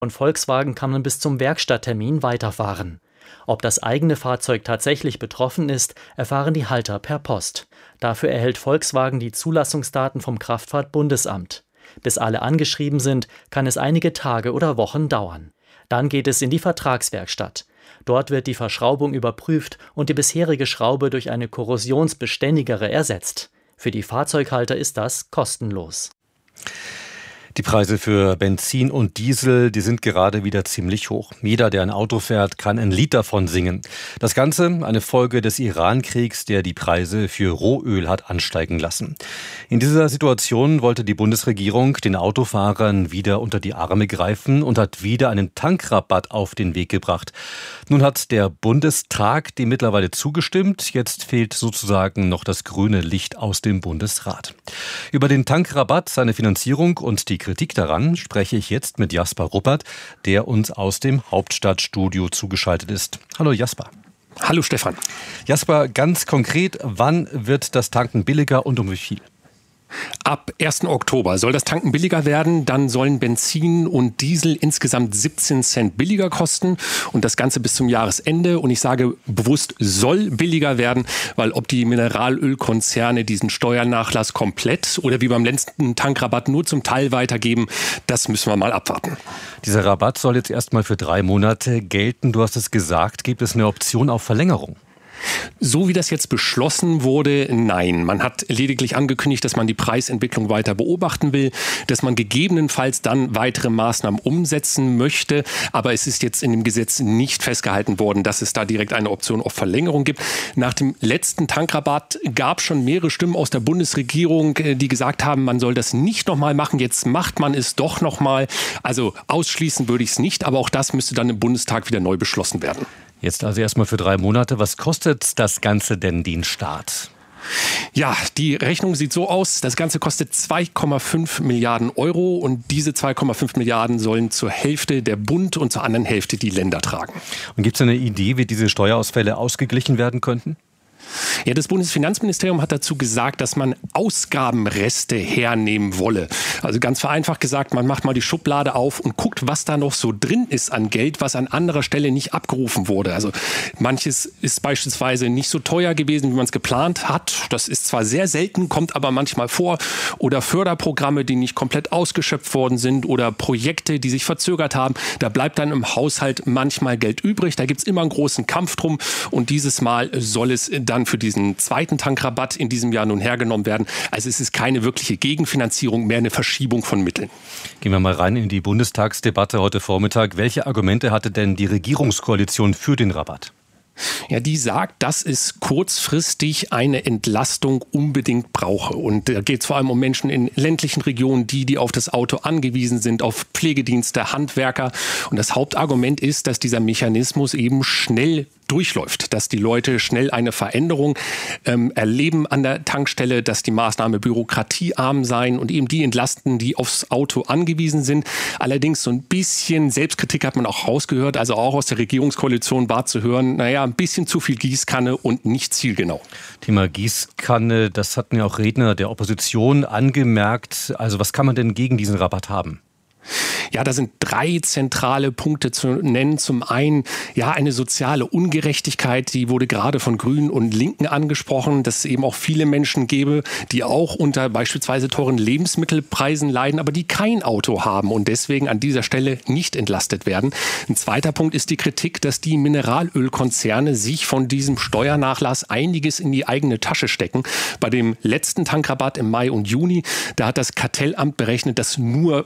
Von Volkswagen kann man bis zum Werkstatttermin weiterfahren. Ob das eigene Fahrzeug tatsächlich betroffen ist, erfahren die Halter per Post. Dafür erhält Volkswagen die Zulassungsdaten vom Kraftfahrtbundesamt. Bis alle angeschrieben sind, kann es einige Tage oder Wochen dauern. Dann geht es in die Vertragswerkstatt. Dort wird die Verschraubung überprüft und die bisherige Schraube durch eine korrosionsbeständigere ersetzt. Für die Fahrzeughalter ist das kostenlos. Die Preise für Benzin und Diesel, die sind gerade wieder ziemlich hoch. Jeder, der ein Auto fährt, kann ein Lied davon singen. Das Ganze eine Folge des Iran-Kriegs, der die Preise für Rohöl hat ansteigen lassen. In dieser Situation wollte die Bundesregierung den Autofahrern wieder unter die Arme greifen und hat wieder einen Tankrabatt auf den Weg gebracht. Nun hat der Bundestag dem mittlerweile zugestimmt. Jetzt fehlt sozusagen noch das grüne Licht aus dem Bundesrat. Über den Tankrabatt, seine Finanzierung und die Kritik daran spreche ich jetzt mit Jasper Ruppert, der uns aus dem Hauptstadtstudio zugeschaltet ist. Hallo Jasper. Hallo Stefan. Jasper, ganz konkret, wann wird das Tanken billiger und um wie viel? Ab 1. Oktober soll das Tanken billiger werden. Dann sollen Benzin und Diesel insgesamt 17 Cent billiger kosten. Und das Ganze bis zum Jahresende. Und ich sage bewusst, soll billiger werden, weil ob die Mineralölkonzerne diesen Steuernachlass komplett oder wie beim letzten Tankrabatt nur zum Teil weitergeben, das müssen wir mal abwarten. Dieser Rabatt soll jetzt erstmal für 3 Monate gelten. Du hast es gesagt, gibt es eine Option auf Verlängerung? So wie das jetzt beschlossen wurde, nein. Man hat lediglich angekündigt, dass man die Preisentwicklung weiter beobachten will, dass man gegebenenfalls dann weitere Maßnahmen umsetzen möchte. Aber es ist jetzt in dem Gesetz nicht festgehalten worden, dass es da direkt eine Option auf Verlängerung gibt. Nach dem letzten Tankrabatt gab es schon mehrere Stimmen aus der Bundesregierung, die gesagt haben, man soll das nicht nochmal machen. Jetzt macht man es doch nochmal. Also ausschließen würde ich es nicht, aber auch das müsste dann im Bundestag wieder neu beschlossen werden. Jetzt also erstmal für 3 Monate. Was kostet das Ganze denn den Staat? Ja, die Rechnung sieht so aus. Das Ganze kostet 2,5 Milliarden Euro und diese 2,5 Milliarden sollen zur Hälfte der Bund und zur anderen Hälfte die Länder tragen. Und gibt es eine Idee, wie diese Steuerausfälle ausgeglichen werden könnten? Ja, das Bundesfinanzministerium hat dazu gesagt, dass man Ausgabenreste hernehmen wolle. Also ganz vereinfacht gesagt, man macht mal die Schublade auf und guckt, was da noch so drin ist an Geld, was an anderer Stelle nicht abgerufen wurde. Also manches ist beispielsweise nicht so teuer gewesen, wie man es geplant hat. Das ist zwar sehr selten, kommt aber manchmal vor. Oder Förderprogramme, die nicht komplett ausgeschöpft worden sind oder Projekte, die sich verzögert haben. Da bleibt dann im Haushalt manchmal Geld übrig. Da gibt es immer einen großen Kampf drum und dieses Mal soll es dann für diesen zweiten Tankrabatt in diesem Jahr nun hergenommen werden. Also es ist keine wirkliche Gegenfinanzierung, mehr eine Verschiebung von Mitteln. Gehen wir mal rein in die Bundestagsdebatte heute Vormittag. Welche Argumente hatte denn die Regierungskoalition für den Rabatt? Ja, die sagt, dass es kurzfristig eine Entlastung unbedingt brauche. Und da geht es vor allem um Menschen in ländlichen Regionen, die auf das Auto angewiesen sind, auf Pflegedienste, Handwerker. Und das Hauptargument ist, dass dieser Mechanismus eben schnell durchläuft, dass die Leute schnell eine Veränderung erleben an der Tankstelle, dass die Maßnahme bürokratiearm sein und eben die entlasten, die aufs Auto angewiesen sind. Allerdings so ein bisschen Selbstkritik hat man auch rausgehört, also auch aus der Regierungskoalition war zu hören, naja, ein bisschen zu viel Gießkanne und nicht zielgenau. Thema Gießkanne, das hatten ja auch Redner der Opposition angemerkt. Also was kann man denn gegen diesen Rabatt haben? Ja, da sind 3 zentrale Punkte zu nennen. Zum einen, ja, eine soziale Ungerechtigkeit, die wurde gerade von Grünen und Linken angesprochen, dass es eben auch viele Menschen gäbe, die auch unter beispielsweise teuren Lebensmittelpreisen leiden, aber die kein Auto haben und deswegen an dieser Stelle nicht entlastet werden. Ein zweiter Punkt ist die Kritik, dass die Mineralölkonzerne sich von diesem Steuernachlass einiges in die eigene Tasche stecken. Bei dem letzten Tankrabatt im Mai und Juni, da hat das Kartellamt berechnet, dass nur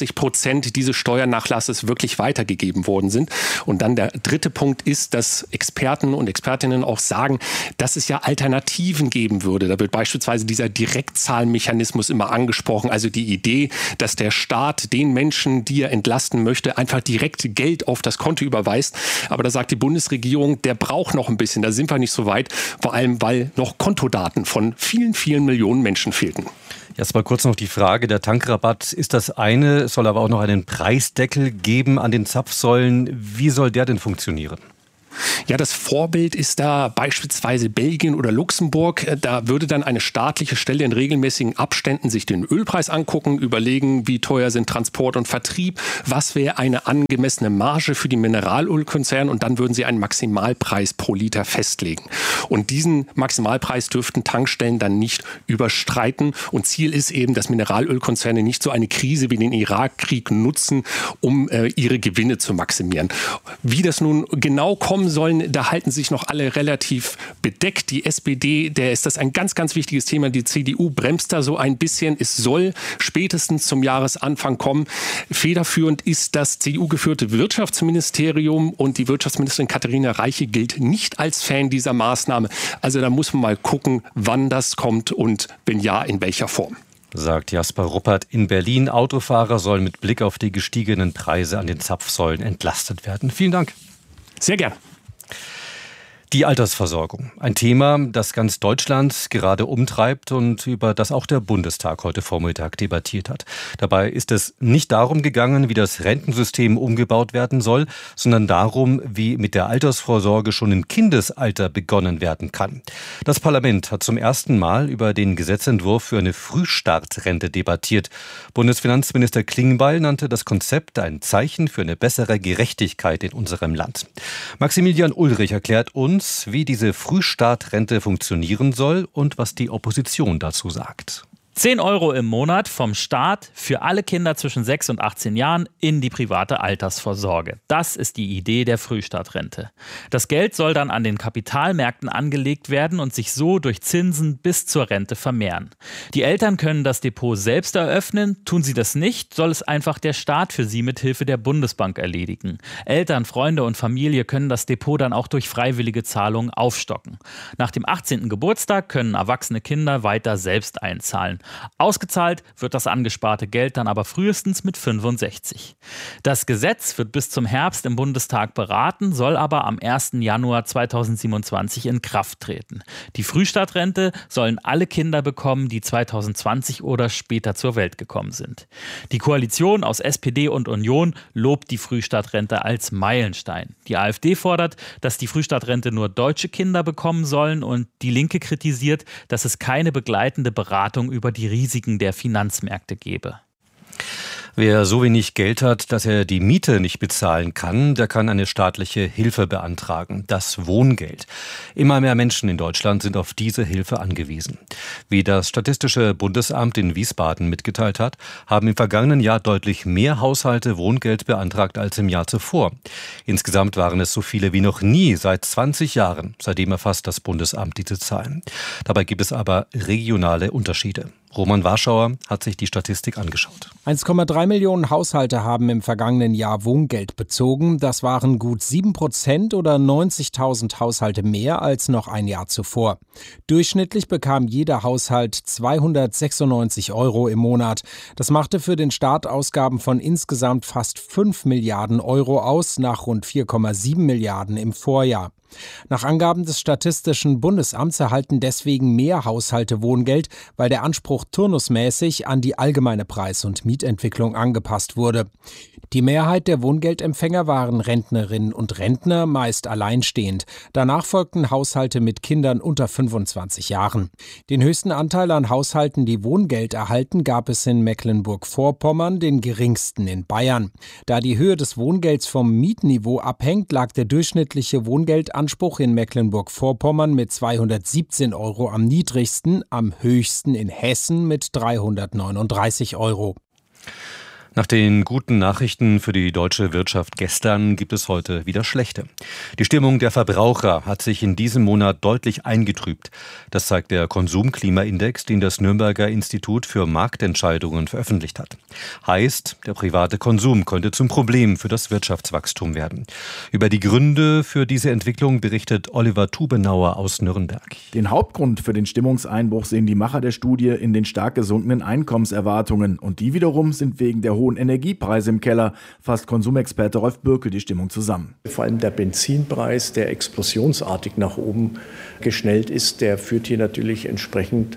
80% dieses Steuernachlasses wirklich weitergegeben worden sind. Und dann der dritte Punkt ist, dass Experten und Expertinnen auch sagen, dass es ja Alternativen geben würde. Da wird beispielsweise dieser Direktzahlmechanismus immer angesprochen. Also die Idee, dass der Staat den Menschen, die er entlasten möchte, einfach direkt Geld auf das Konto überweist. Aber da sagt die Bundesregierung, der braucht noch ein bisschen. Da sind wir nicht so weit. Vor allem, weil noch Kontodaten von vielen, vielen Millionen Menschen fehlten. Jetzt mal kurz noch die Frage, der Tankrabatt ist das eine, es soll aber auch noch einen Preisdeckel geben an den Zapfsäulen. Wie soll der denn funktionieren? Ja, das Vorbild ist da beispielsweise Belgien oder Luxemburg. Da würde dann eine staatliche Stelle in regelmäßigen Abständen sich den Ölpreis angucken, überlegen, wie teuer sind Transport und Vertrieb, was wäre eine angemessene Marge für die Mineralölkonzerne und dann würden sie einen Maximalpreis pro Liter festlegen. Und diesen Maximalpreis dürften Tankstellen dann nicht überstreiten. Und Ziel ist eben, dass Mineralölkonzerne nicht so eine Krise wie den Irakkrieg nutzen, um ihre Gewinne zu maximieren. Wie das nun genau kommen soll, da halten sich noch alle relativ bedeckt. Die SPD, der ist das ein ganz, ganz wichtiges Thema. Die CDU bremst da so ein bisschen. Es soll spätestens zum Jahresanfang kommen. Federführend ist das CDU-geführte Wirtschaftsministerium und die Wirtschaftsministerin Katharina Reiche gilt nicht als Fan dieser Maßnahme. Also da muss man mal gucken, wann das kommt und wenn ja, in welcher Form. Sagt Jasper Ruppert in Berlin. Autofahrer sollen mit Blick auf die gestiegenen Preise an den Zapfsäulen entlastet werden. Vielen Dank. Sehr gern. Die Altersversorgung. Ein Thema, das ganz Deutschland gerade umtreibt und über das auch der Bundestag heute Vormittag debattiert hat. Dabei ist es nicht darum gegangen, wie das Rentensystem umgebaut werden soll, sondern darum, wie mit der Altersvorsorge schon im Kindesalter begonnen werden kann. Das Parlament hat zum ersten Mal über den Gesetzentwurf für eine Frühstartrente debattiert. Bundesfinanzminister Klingbeil nannte das Konzept ein Zeichen für eine bessere Gerechtigkeit in unserem Land. Maximilian Ulrich erklärt uns, wie diese Frühstartrente funktionieren soll und was die Opposition dazu sagt. 10 € im Monat vom Staat für alle Kinder zwischen 6 und 18 Jahren in die private Altersvorsorge. Das ist die Idee der Frühstartrente. Das Geld soll dann an den Kapitalmärkten angelegt werden und sich so durch Zinsen bis zur Rente vermehren. Die Eltern können das Depot selbst eröffnen. Tun sie das nicht, soll es einfach der Staat für sie mit Hilfe der Bundesbank erledigen. Eltern, Freunde und Familie können das Depot dann auch durch freiwillige Zahlungen aufstocken. Nach dem 18. Geburtstag können erwachsene Kinder weiter selbst einzahlen. Ausgezahlt wird das angesparte Geld dann aber frühestens mit 65. Das Gesetz wird bis zum Herbst im Bundestag beraten, soll aber am 1. Januar 2027 in Kraft treten. Die Frühstartrente sollen alle Kinder bekommen, die 2020 oder später zur Welt gekommen sind. Die Koalition aus SPD und Union lobt die Frühstartrente als Meilenstein. Die AfD fordert, dass die Frühstartrente nur deutsche Kinder bekommen sollen und die Linke kritisiert, dass es keine begleitende Beratung über die Risiken der Finanzmärkte gebe. Wer so wenig Geld hat, dass er die Miete nicht bezahlen kann, der kann eine staatliche Hilfe beantragen, das Wohngeld. Immer mehr Menschen in Deutschland sind auf diese Hilfe angewiesen. Wie das Statistische Bundesamt in Wiesbaden mitgeteilt hat, haben im vergangenen Jahr deutlich mehr Haushalte Wohngeld beantragt als im Jahr zuvor. Insgesamt waren es so viele wie noch nie seit 20 Jahren. Seitdem erfasst das Bundesamt diese Zahlen. Dabei gibt es aber regionale Unterschiede. Roman Warschauer hat sich die Statistik angeschaut. 1,3 Millionen Haushalte haben im vergangenen Jahr Wohngeld bezogen. Das waren gut 7% oder 90.000 Haushalte mehr als noch ein Jahr zuvor. Durchschnittlich bekam jeder Haushalt 296 € im Monat. Das machte für den Staat Ausgaben von insgesamt fast 5 Milliarden € aus, nach rund 4,7 Milliarden im Vorjahr. Nach Angaben des Statistischen Bundesamts erhalten deswegen mehr Haushalte Wohngeld, weil der Anspruch turnusmäßig an die allgemeine Preis- und Mietentwicklung angepasst wurde. Die Mehrheit der Wohngeldempfänger waren Rentnerinnen und Rentner, meist alleinstehend. Danach folgten Haushalte mit Kindern unter 25 Jahren. Den höchsten Anteil an Haushalten, die Wohngeld erhalten, gab es in Mecklenburg-Vorpommern, den geringsten in Bayern. Da die Höhe des Wohngelds vom Mietniveau abhängt, lag der durchschnittliche Wohngeldanspruch in Mecklenburg-Vorpommern mit 217 € am niedrigsten, am höchsten in Hessen mit 339 €. Nach den guten Nachrichten für die deutsche Wirtschaft gestern gibt es heute wieder schlechte. Die Stimmung der Verbraucher hat sich in diesem Monat deutlich eingetrübt. Das zeigt der Konsumklimaindex, den das Nürnberger Institut für Marktentscheidungen veröffentlicht hat. Heißt, der private Konsum könnte zum Problem für das Wirtschaftswachstum werden. Über die Gründe für diese Entwicklung berichtet Oliver Tubenauer aus Nürnberg. Den Hauptgrund für den Stimmungseinbruch sehen die Macher der Studie in den stark gesunkenen Einkommenserwartungen. Und die wiederum sind wegen der hohen Energiepreise im Keller, fasst Konsumexperte Rolf Bürke die Stimmung zusammen. Vor allem der Benzinpreis, der explosionsartig nach oben geschnellt ist, der führt hier natürlich entsprechend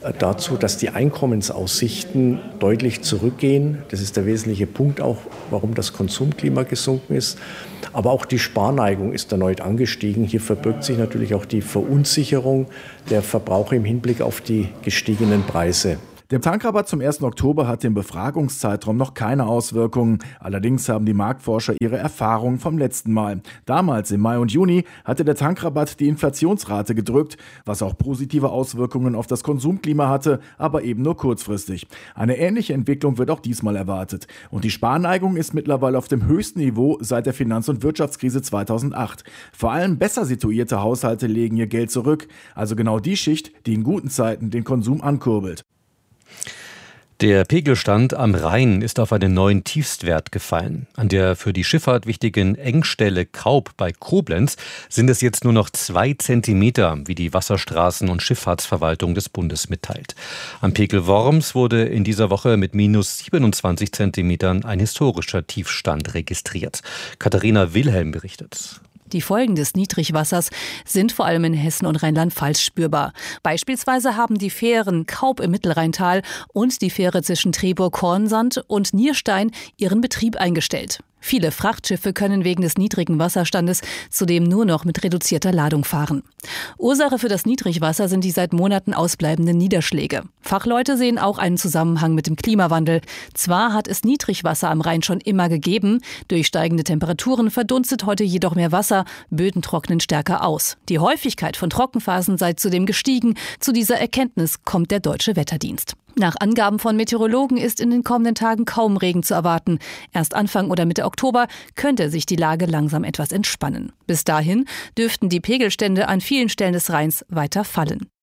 dazu, dass die Einkommensaussichten deutlich zurückgehen. Das ist der wesentliche Punkt auch, warum das Konsumklima gesunken ist. Aber auch die Sparneigung ist erneut angestiegen. Hier verbirgt sich natürlich auch die Verunsicherung der Verbraucher im Hinblick auf die gestiegenen Preise. Der Tankrabatt zum 1. Oktober hat im Befragungszeitraum noch keine Auswirkungen. Allerdings haben die Marktforscher ihre Erfahrungen vom letzten Mal. Damals im Mai und Juni hatte der Tankrabatt die Inflationsrate gedrückt, was auch positive Auswirkungen auf das Konsumklima hatte, aber eben nur kurzfristig. Eine ähnliche Entwicklung wird auch diesmal erwartet. Und die Sparneigung ist mittlerweile auf dem höchsten Niveau seit der Finanz- und Wirtschaftskrise 2008. Vor allem besser situierte Haushalte legen ihr Geld zurück, also genau die Schicht, die in guten Zeiten den Konsum ankurbelt. Der Pegelstand am Rhein ist auf einen neuen Tiefstwert gefallen. An der für die Schifffahrt wichtigen Engstelle Kaub bei Koblenz sind es jetzt nur noch 2 Zentimeter, wie die Wasserstraßen- und Schifffahrtsverwaltung des Bundes mitteilt. Am Pegel Worms wurde in dieser Woche mit minus 27 Zentimetern ein historischer Tiefstand registriert. Katharina Wilhelm berichtet. Die Folgen des Niedrigwassers sind vor allem in Hessen und Rheinland-Pfalz spürbar. Beispielsweise haben die Fähren Kaub im Mittelrheintal und die Fähre zwischen Trebow-Kornsand und Nierstein ihren Betrieb eingestellt. Viele Frachtschiffe können wegen des niedrigen Wasserstandes zudem nur noch mit reduzierter Ladung fahren. Ursache für das Niedrigwasser sind die seit Monaten ausbleibenden Niederschläge. Fachleute sehen auch einen Zusammenhang mit dem Klimawandel. Zwar hat es Niedrigwasser am Rhein schon immer gegeben, durch steigende Temperaturen verdunstet heute jedoch mehr Wasser, Böden trocknen stärker aus. Die Häufigkeit von Trockenphasen sei zudem gestiegen. Zu dieser Erkenntnis kommt der Deutsche Wetterdienst. Nach Angaben von Meteorologen ist in den kommenden Tagen kaum Regen zu erwarten. Erst Anfang oder Mitte Oktober könnte sich die Lage langsam etwas entspannen. Bis dahin dürften die Pegelstände an vielen Stellen des Rheins weiter fallen.